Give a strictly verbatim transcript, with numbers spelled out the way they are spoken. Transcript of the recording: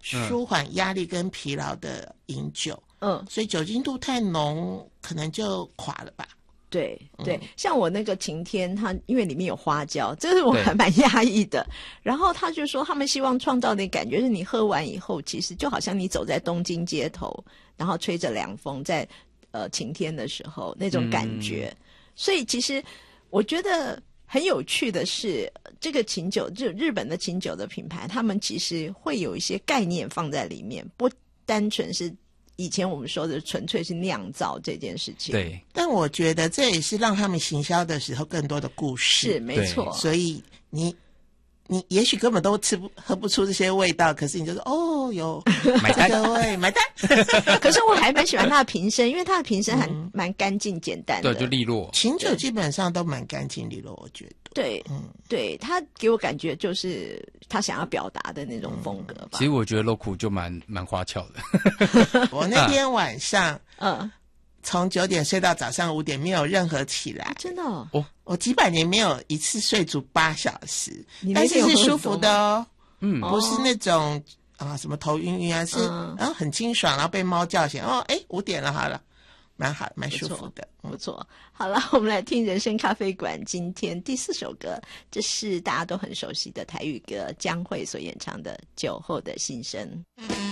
舒缓压力跟疲劳的饮酒。嗯，所以酒精度太浓，可能就垮了吧。 对对、嗯，像我那个晴天，它因为里面有花椒，这是我还蛮压抑的。然后他就说，他们希望创造的感觉是你喝完以后，其实就好像你走在东京街头，然后吹着凉风，在呃晴天的时候那种感觉。嗯、所以其实我觉得很有趣的是，这个琴酒，就日本的琴酒的品牌，他们其实会有一些概念放在里面，不单纯是以前我们说的纯粹是酿造这件事情。 对， 但我觉得这也是让他们行销的时候更多的故事。 是没错， 所以你你也许根本都吃不喝不出这些味道，可是你就说哦，有这个味，买单。 可是我还蛮喜欢它的瓶身，因为它的瓶身还蛮干净简单的， 对，就利落。 琴酒基本上都蛮干净利落，我觉得。 对，嗯，对，他给我感觉就是他想要表达的那种风格吧。 其实我觉得肉苦就蛮蛮花俏的。 我那天晚上， 嗯， 从九点睡到早上五点，没有任何起来。 啊、真的哦， 我我几百年没有一次睡足八小时，但是是舒服的哦，嗯，不是那种啊什么头晕晕啊，是嗯然后很清爽，然后被猫叫醒，哦，哎，五点了，好了。蛮好，蛮舒服的， 不错。好了，我们来听人生咖啡馆今天第四首歌，这是大家都很熟悉的台语歌，江蕙所演唱的《酒后的心声》。